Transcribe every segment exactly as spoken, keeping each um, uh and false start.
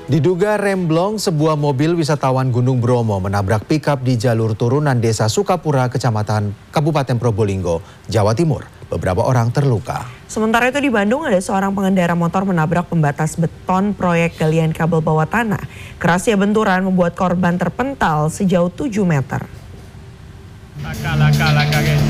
Diduga remblong, sebuah mobil wisatawan Gunung Bromo menabrak pikap di jalur turunan Desa Sukapura, Kecamatan Kabupaten Probolinggo, Jawa Timur. Beberapa orang terluka. Sementara itu di Bandung ada seorang pengendara motor menabrak pembatas beton proyek galian kabel bawah tanah. Kerasnya benturan membuat korban terpental sejauh tujuh meter. Laka, laka, laka, guys.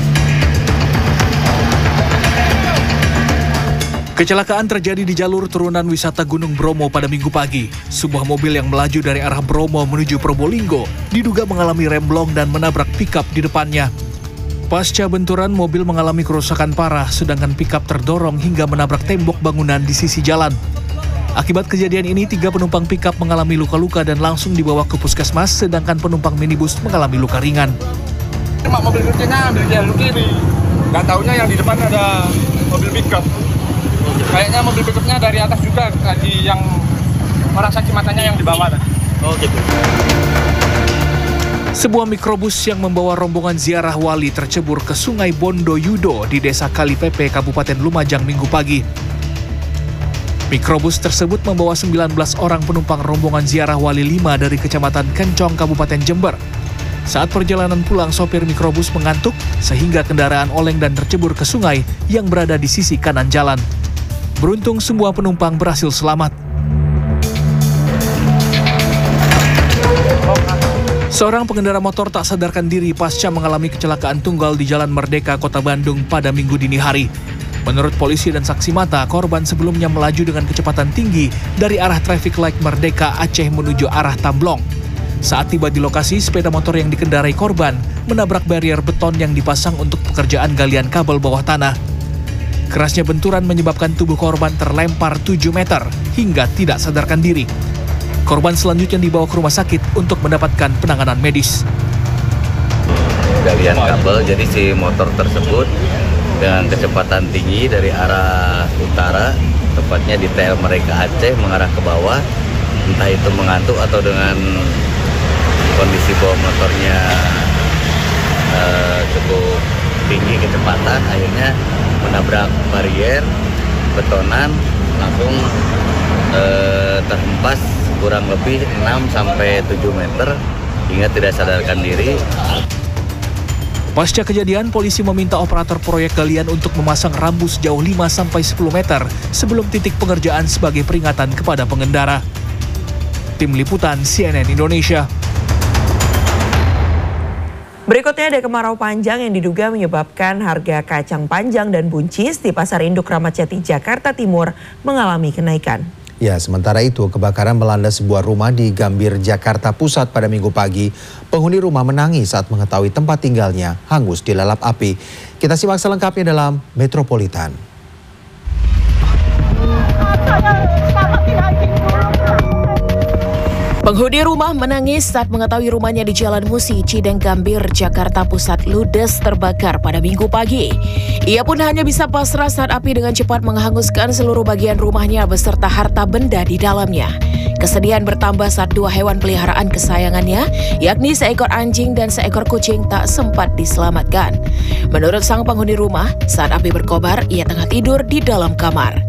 Kecelakaan terjadi di jalur turunan wisata Gunung Bromo pada Minggu pagi. Sebuah mobil yang melaju dari arah Bromo menuju Probolinggo diduga mengalami remblong dan menabrak pikap di depannya. Pasca benturan, mobil mengalami kerusakan parah, sedangkan pikap terdorong hingga menabrak tembok bangunan di sisi jalan. Akibat kejadian ini, tiga penumpang pikap mengalami luka-luka dan langsung dibawa ke puskesmas, sedangkan penumpang minibus mengalami luka ringan. Mobil kerjanya ambil jalur kiri, nggak taunya yang di depan ada mobil pikap. Kayaknya mobil pickupnya dari atas juga tadi, yang orang saksi matanya yang di bawah. Oh gitu. Sebuah mikrobus yang membawa rombongan ziarah wali tercebur ke Sungai Bondo Yudo di Desa Kalipepe, Kabupaten Lumajang Minggu pagi. Mikrobus tersebut membawa sembilan belas orang penumpang rombongan ziarah wali lima dari Kecamatan Kencong, Kabupaten Jember. Saat perjalanan pulang, sopir mikrobus mengantuk sehingga kendaraan oleng dan tercebur ke sungai yang berada di sisi kanan jalan. Beruntung semua penumpang berhasil selamat. Seorang pengendara motor tak sadarkan diri pasca mengalami kecelakaan tunggal di Jalan Merdeka, Kota Bandung pada Minggu dini hari. Menurut polisi dan saksi mata, korban sebelumnya melaju dengan kecepatan tinggi dari arah traffic light Merdeka Aceh menuju arah Tamblong. Saat tiba di lokasi, sepeda motor yang dikendarai korban menabrak barier beton yang dipasang untuk pekerjaan galian kabel bawah tanah. Kerasnya benturan menyebabkan tubuh korban terlempar tujuh meter hingga tidak sadarkan diri. Korban selanjutnya dibawa ke rumah sakit untuk mendapatkan penanganan medis. Galian kabel, jadi si motor tersebut dengan kecepatan tinggi dari arah utara, tepatnya di T L Merdeka Aceh mengarah ke bawah, entah itu mengantuk atau dengan kondisi bahwa motornya uh, cukup tinggi kecepatan, akhirnya menabrak barier betonan, langsung eh, terhempas kurang lebih enam sampai tujuh meter hingga tidak sadarkan diri. Pasca kejadian, polisi meminta operator proyek galian untuk memasang rambu sejauh lima sampai sepuluh meter sebelum titik pengerjaan sebagai peringatan kepada pengendara. Tim Liputan C N N Indonesia. Berikutnya ada kemarau panjang yang diduga menyebabkan harga kacang panjang dan buncis di Pasar Induk Ramat Jati, Jakarta Timur mengalami kenaikan. Ya, sementara itu kebakaran melanda sebuah rumah di Gambir, Jakarta Pusat pada Minggu pagi. Penghuni rumah menangis saat mengetahui tempat tinggalnya hangus dilalap api. Kita simak selengkapnya dalam Metropolitan. Penghuni rumah menangis saat mengetahui rumahnya di Jalan Musi, Cideng Gambir, Jakarta Pusat ludes terbakar pada Minggu pagi. Ia pun hanya bisa pasrah saat api dengan cepat menghanguskan seluruh bagian rumahnya beserta harta benda di dalamnya. Kesedihan bertambah saat dua hewan peliharaan kesayangannya, yakni seekor anjing dan seekor kucing, tak sempat diselamatkan. Menurut sang penghuni rumah, saat api berkobar, ia tengah tidur di dalam kamar.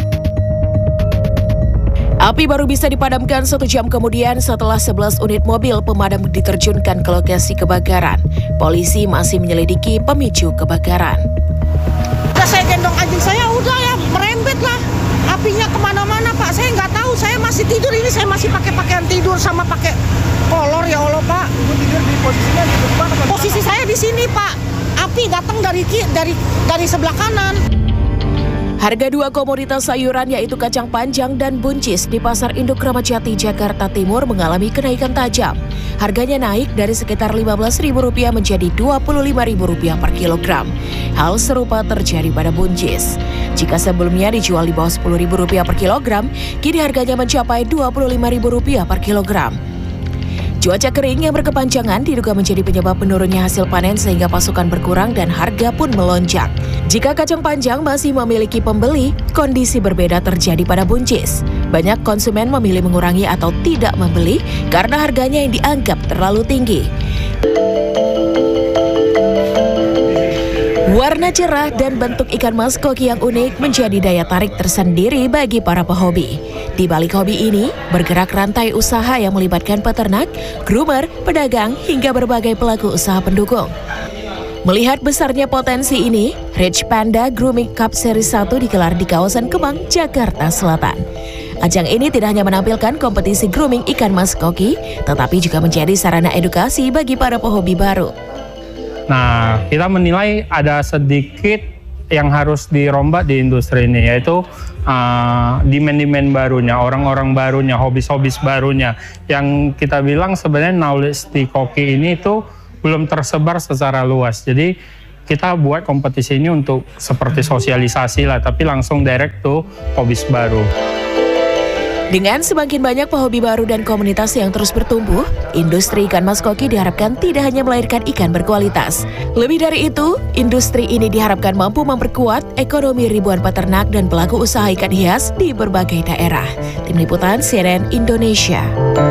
Api baru bisa dipadamkan satu jam kemudian setelah sebelas unit mobil pemadam diterjunkan ke lokasi kebakaran. Polisi masih menyelidiki pemicu kebakaran. Udah saya gendong anjing saya, udah ya merembet lah. Apinya kemana-mana Pak, saya nggak tahu. Saya masih tidur ini, saya masih pakai pakaian tidur sama pakai kolor, ya Allah Pak. Tidur di posisinya di depan? Posisi saya di sini Pak. Api datang dari dari dari sebelah kanan. Harga dua komoditas sayuran yaitu kacang panjang dan buncis di Pasar Induk Ramat Jati, Jakarta Timur mengalami kenaikan tajam. Harganya naik dari sekitar lima belas ribu rupiah menjadi dua puluh lima ribu rupiah per kilogram. Hal serupa terjadi pada buncis. Jika sebelumnya dijual di bawah sepuluh ribu rupiah per kilogram, kini harganya mencapai dua puluh lima ribu rupiah per kilogram. Cuaca kering yang berkepanjangan diduga menjadi penyebab menurunnya hasil panen sehingga pasokan berkurang dan harga pun melonjak. Jika kacang panjang masih memiliki pembeli, kondisi berbeda terjadi pada buncis. Banyak konsumen memilih mengurangi atau tidak membeli karena harganya yang dianggap terlalu tinggi. Warna cerah dan bentuk ikan mas koki yang unik menjadi daya tarik tersendiri bagi para pehobi. Di balik hobi ini, bergerak rantai usaha yang melibatkan peternak, groomer, pedagang, hingga berbagai pelaku usaha pendukung. Melihat besarnya potensi ini, Rich Panda Grooming Cup Series satu digelar di kawasan Kemang, Jakarta Selatan. Ajang ini tidak hanya menampilkan kompetisi grooming ikan mas koki, tetapi juga menjadi sarana edukasi bagi para pehobi baru. Nah, kita menilai ada sedikit yang harus dirombak di industri ini, yaitu uh, demand-demand barunya, orang-orang barunya, hobis-hobis barunya. Yang kita bilang sebenarnya knowledge di koki ini itu belum tersebar secara luas. Jadi kita buat kompetisi ini untuk seperti sosialisasi lah, tapi langsung direct to hobis baru. Dengan semakin banyak pehobi baru dan komunitas yang terus bertumbuh, industri ikan mas koki diharapkan tidak hanya melahirkan ikan berkualitas. Lebih dari itu, industri ini diharapkan mampu memperkuat ekonomi ribuan peternak dan pelaku usaha ikan hias di berbagai daerah. Tim Liputan C N N Indonesia.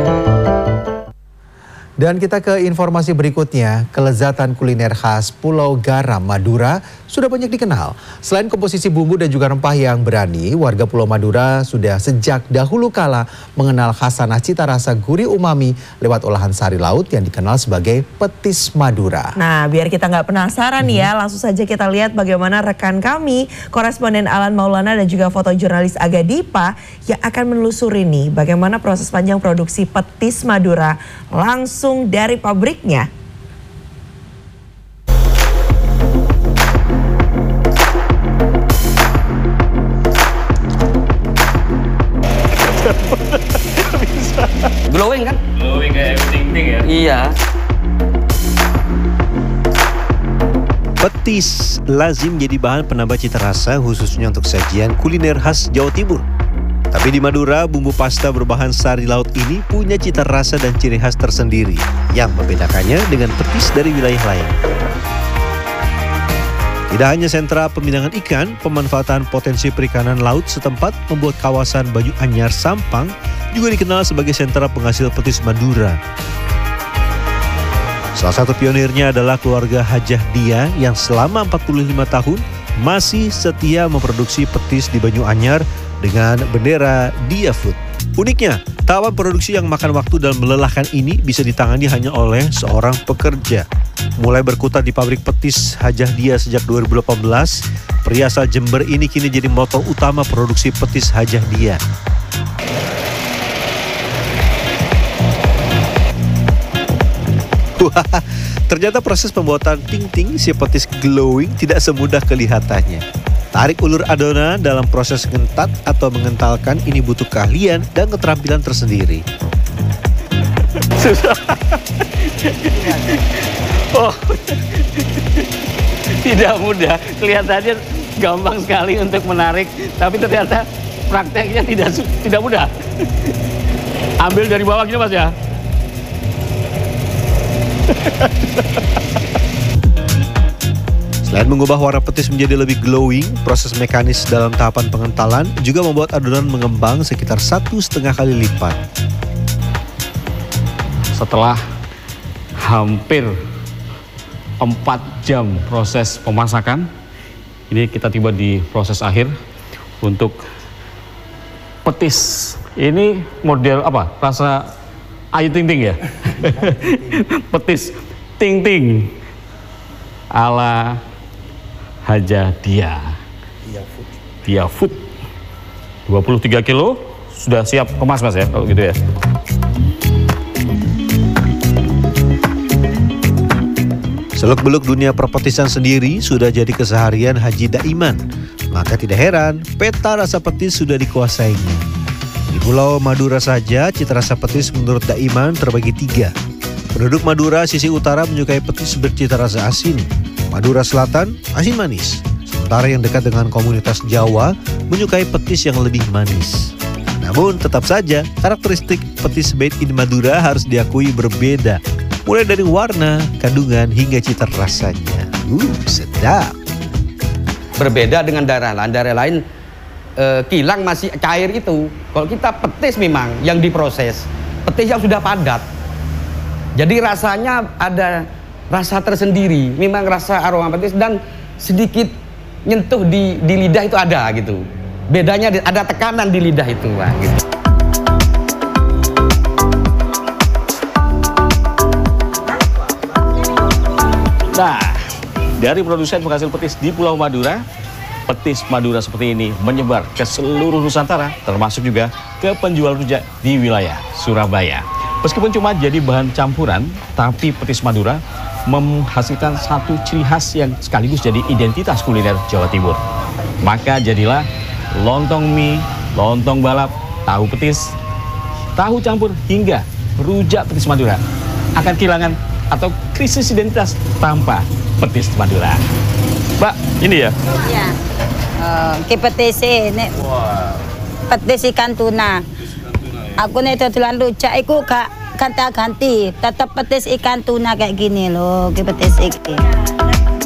Dan kita ke informasi berikutnya, kelezatan kuliner khas Pulau Garam, Madura sudah banyak dikenal. Selain komposisi bumbu dan juga rempah yang berani, warga Pulau Madura sudah sejak dahulu kala mengenal khasanah cita rasa gurih umami lewat olahan sari laut yang dikenal sebagai petis Madura. Nah, biar kita nggak penasaran hmm. ya, langsung saja kita lihat bagaimana rekan kami, koresponden Alan Maulana dan juga fotojurnalis Aga Dipa yang akan menelusuri nih bagaimana proses panjang produksi petis Madura langsung dari pabriknya. Glowing kan? Glowing kayak ting-ting ya? Iya. Petis lazim jadi bahan penambah cita rasa khususnya untuk sajian kuliner khas Jawa Timur. Tapi di Madura, bumbu pasta berbahan sari laut ini punya cita rasa dan ciri khas tersendiri yang membedakannya dengan petis dari wilayah lain. Tidak hanya sentra pemidangan ikan, pemanfaatan potensi perikanan laut setempat membuat kawasan Banyu Anyar Sampang juga dikenal sebagai sentra penghasil petis Madura. Salah satu pionirnya adalah keluarga Hajah Dia yang selama empat puluh lima tahun masih setia memproduksi petis di Banyu Anyar dengan bendera Dia Food. Uniknya, tahapan produksi yang makan waktu dan melelahkan ini bisa ditangani hanya oleh seorang pekerja. Mulai berkutat di pabrik petis Hajah Dia sejak dua ribu delapan belas, pria asal Jember ini kini jadi motor utama produksi petis Hajah Dia. Wah, ternyata proses pembuatan ting-ting si petis glowing tidak semudah kelihatannya. Tarik ulur adonan dalam proses ngentat atau mengentalkan ini butuh keahlian dan keterampilan tersendiri. Susah. Oh, tidak mudah. Kelihatannya gampang sekali untuk menarik, tapi ternyata prakteknya tidak tidak mudah. Ambil dari bawah gini Mas ya. Selain mengubah warna petis menjadi lebih glowing, proses mekanis dalam tahapan pengentalan juga membuat adonan mengembang sekitar satu setengah kali lipat. Setelah hampir empat jam proses pemasakan, ini kita tiba di proses akhir untuk petis. Ini model apa? Rasa Ayu Ting Ting ya? Petis Ting Ting ala Hajah Dia. Dia Food. dua puluh tiga kilo sudah siap kemas Mas ya kalau gitu ya. Seluk-beluk dunia perpetisan sendiri sudah jadi keseharian Haji Daiman. Maka tidak heran peta rasa petis sudah dikuasainya. Di Pulau Madura saja cita rasa petis menurut Daiman terbagi tiga. Penduduk Madura sisi utara menyukai petis bercita rasa asin. Madura Selatan asin manis. Sementara yang dekat dengan komunitas Jawa menyukai petis yang lebih manis. Namun tetap saja karakteristik petis made in Madura harus diakui berbeda. Mulai dari warna, kandungan hingga cita rasanya. Uh, sedap. Berbeda dengan daerah lain. Daerah lain eh, kilang masih cair itu. Kalau kita petis memang yang diproses. Petis yang sudah padat. Jadi rasanya ada rasa tersendiri, memang rasa aroma petis dan sedikit nyentuh di, di lidah itu ada gitu. Bedanya ada tekanan di lidah itu, Pak, gitu. Nah, dari produsen penghasil petis di Pulau Madura, petis Madura seperti ini menyebar ke seluruh Nusantara, termasuk juga ke penjual rujak di wilayah Surabaya. Meskipun cuma jadi bahan campuran, tapi petis Madura menghasilkan satu ciri khas yang sekaligus jadi identitas kuliner Jawa Timur. Maka jadilah lontong mie, lontong balap, tahu petis, tahu campur, hingga rujak petis Madura akan kehilangan atau krisis identitas tanpa petis Madura. Mbak, ini ya? Iya. Uh, ke petis ini. Wow. Petis ikan tuna. Aku nih dodolan rujak iku gak ganti-ganti, tetap petis ikan tuna kayak gini loh, ke petis iki.